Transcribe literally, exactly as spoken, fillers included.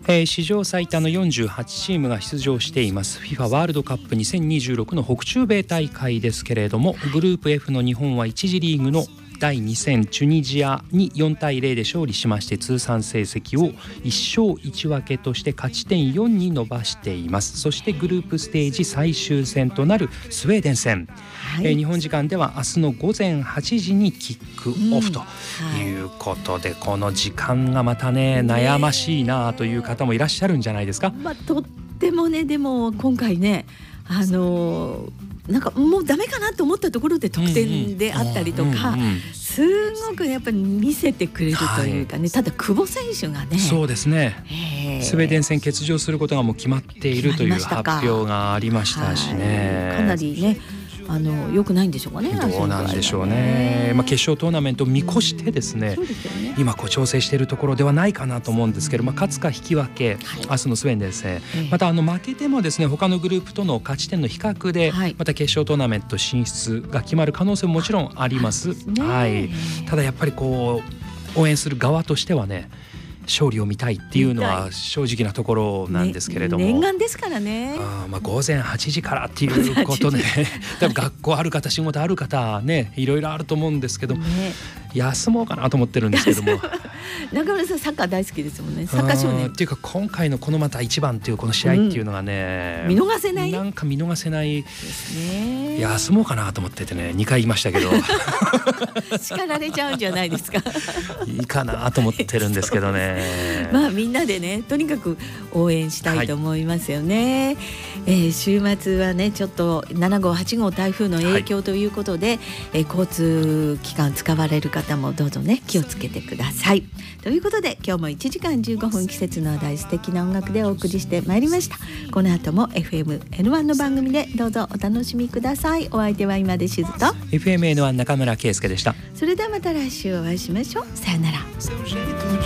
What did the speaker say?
えー、史上最多のよんじゅうはちチームが出場しています FIFA ワールドカップにせんにじゅうろくの北中米大会ですけれども、グループ F の日本はいち次リーグのだいに戦チュニジアによんたいゼロで勝利しまして、通算成績をいち勝いち分けとして勝ち点よんに伸ばしています。そしてグループステージ最終戦となるスウェーデン戦、はい、えー、日本時間では明日のごぜんはちじにキックオフということで、うん、はい、この時間がまたね悩ましいなという方もいらっしゃるんじゃないですか。 まあ、とってもね、でも今回ね、あのーなんかもうダメかなと思ったところで得点であったりとか、すごくやっぱり見せてくれるというかね、はい、ただ久保選手がね、 そうですね、スウェーデン戦欠場することがもう決まっているという発表がありましたしね、 はい、かなりね、あの良くないんでしょうかね。 どうなんでしょうね。まあ、決勝トーナメントを見越してですね、うん、ですよね、今こう調整しているところではないかなと思うんですけど、まあ、勝つか引き分け、はい、明日のスウェーデン戦、えー、またあの負けてもですね、他のグループとの勝ち点の比較で、はい、また決勝トーナメント進出が決まる可能性ももちろんあります。はい、ただやっぱりこう応援する側としてはね、勝利を見たいっていうのは正直なところなんですけれども、 ね、念願ですからね。 あ、まあ、ごぜんはちじからっていうことね多分学校ある方、仕事ある方ね、いろいろあると思うんですけど、ね、休もうかなと思ってるんですけども中村さんサッカー大好きですもんね。サッカー少年っていうか、今回のこのまた一番っていうこの試合っていうのがね、 うん、見逃せない、 なんか見逃せないですね。 休もうかなと思っててね、にかい言いましたけど叱られちゃうんじゃないですかいいかなと思ってるんですけどねまあみんなでね、とにかく応援したいと思いますよね、はい、えー、週末はね、ちょっとななごうはちごう台風の影響ということで、はい、えー、交通機関使われる方もどうぞね、気をつけてください。ということで今日もいちじかんじゅうごふん、季節の話題、素敵な音楽でお送りしてまいりました。この後も エフエムエヌワン の番組でどうぞお楽しみください。お相手は今出しずとエフエムエヌワン 中村圭介でした。 それではまた来週お会いしましょう。さよなら。